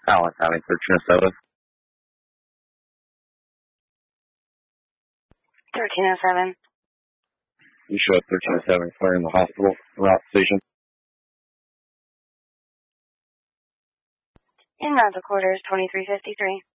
Allen County, 1307. 1307. You show up 1307, clearing the hospital route station. In route to quarters, 2353.